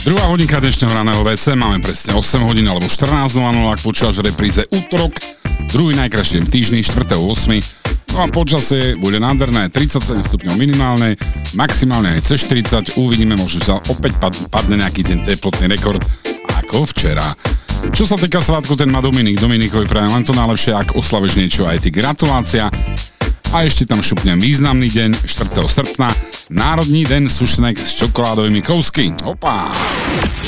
Druhá hodinka dnešného raného WC, máme presne 8 hodín alebo 14.00, ak počúvaš v repríze útorok, druhý najkrajší deň v týždni, 4.8. No a počasie bude nádherné, 37 stupňov minimálne, maximálne aj cez 40, uvidíme, možno sa opäť padne nejaký ten teplotný rekord, ako včera. Čo sa týka svátku, ten má Dominik. Dominikovi prajem len to najlepšie, ak oslaveš niečo, aj ty gratulácia. A ešte tam šupnem významný deň, 4. srpna, Národný deň sušenek s čokoládovými kousky. Opa!